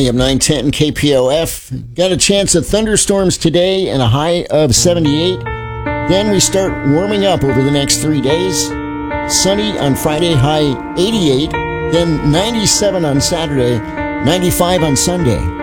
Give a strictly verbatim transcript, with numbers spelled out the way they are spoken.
A M nine ten K P O F. Got a chance of thunderstorms today and a high of seventy-eight. Then we start warming up over the next three days. Sunny on Friday, high eighty-eight. Then ninety-seven on Saturday, ninety-five on Sunday.